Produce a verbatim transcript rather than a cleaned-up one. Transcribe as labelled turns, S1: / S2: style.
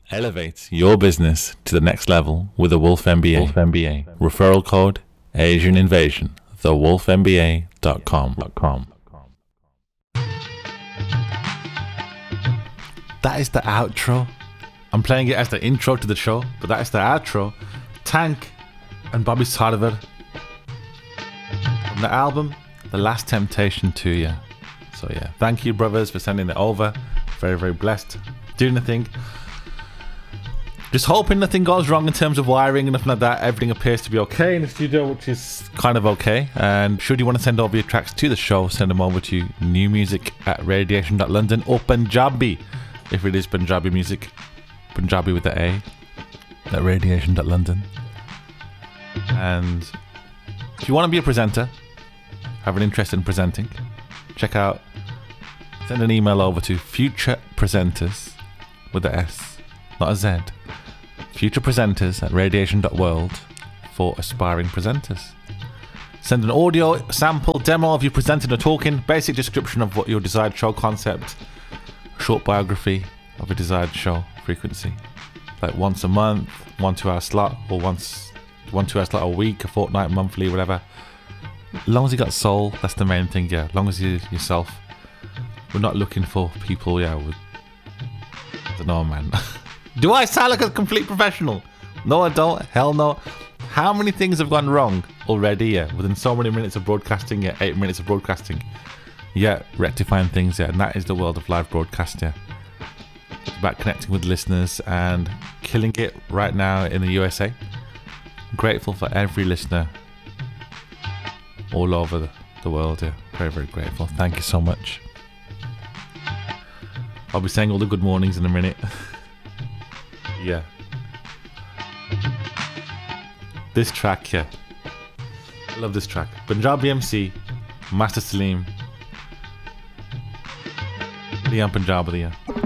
S1: Elevate your business to the next level with the Wolf M B A. Wolf M B A. Referral code Asian Invasion. the wolf m b a dot com. That is the outro. I'm playing it as the intro to the show, but that is the outro. Tank and Bobby Sarver from the album The Last Temptation to You. So yeah, thank you brothers for sending it over. Very, very blessed. Doing the thing. Just hoping nothing goes wrong in terms of wiring and nothing like that. Everything appears to be okay in the studio, which is kind of okay. And should you want to send over your tracks to the show, send them over to new music at radiation dot london or Punjabi, if it is Punjabi music. Punjabi with the A at radiation dot london. And if you want to be a presenter, have an interest in presenting, check out, send an email over to Future Presenters with a S, not a Z. Future Presenters at radiation dot world for aspiring presenters. Send an audio sample demo of you presenting or talking, basic description of what your desired show concept, short biography of a desired show frequency, like once a month, one two hour slot, or once one two hour slot a week, a fortnight, monthly, whatever. As long as you got soul, that's the main thing. Yeah, as long as you yourself. We're not looking for people. Yeah, with, I don't know, man. Do I sound like a complete professional? No, I don't. Hell no. How many things have gone wrong already? Yeah, within so many minutes of broadcasting. Yeah, eight minutes of broadcasting. Yeah, rectifying things. Yeah, and that is the world of live broadcast. Yeah, it's about connecting with listeners and killing it right now in the U S A. I'm grateful for every listener all over the, the world. Yeah, very, very grateful. Thank you so much. I'll be saying all the good mornings in a minute. Yeah. This track, yeah. I love this track. Punjabi M C, Master Salim. Liam Punjab, yeah.